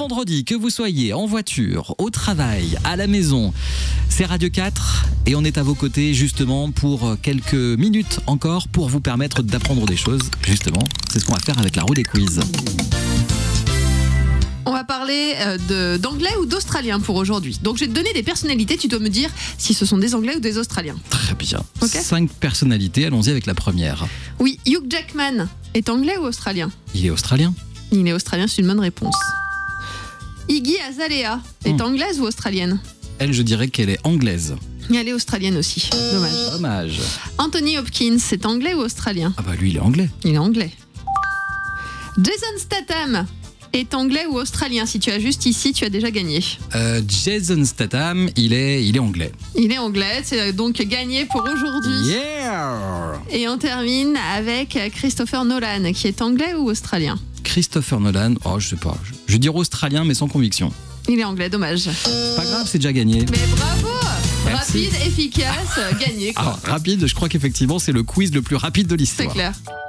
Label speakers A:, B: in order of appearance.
A: vendredi, que vous soyez en voiture, au travail, à la maison, c'est Radio 4 et on est à vos côtés justement pour quelques minutes encore pour vous permettre d'apprendre des choses. Justement, c'est ce qu'on va faire avec la roue des quiz.
B: On va parler d'anglais ou d'australien pour aujourd'hui. Donc je vais te donner des personnalités, tu dois me dire si ce sont des anglais ou des australiens.
A: Très bien.
B: Okay.
A: 5 personnalités, allons-y avec la première.
B: Oui, Hugh Jackman est anglais ou australien ?
A: Il est australien.
B: Il est australien, c'est une bonne réponse. Iggy Azalea est anglaise ou australienne ?
A: Elle, je dirais qu'elle est anglaise.
B: Elle est australienne aussi,
A: Dommage.
B: Anthony Hopkins est anglais ou australien ?
A: Ah bah lui, il est anglais.
B: Il est anglais. Jason Statham est anglais ou australien ? Si tu as juste ici, tu as déjà gagné.
A: Jason Statham, il est anglais.
B: Il est anglais, c'est donc gagné pour aujourd'hui.
A: Yeah!
B: Et on termine avec Christopher Nolan, qui est anglais ou australien ?
A: Christopher Nolan, oh je sais pas, je vais dire australien mais sans conviction.
B: Il est anglais, dommage.
A: Pas grave, c'est déjà gagné.
B: Mais bravo!
A: Merci.
B: Rapide, efficace, gagné quoi.
A: Alors, rapide, je crois qu'effectivement c'est le quiz le plus rapide de l'histoire.
B: C'est clair.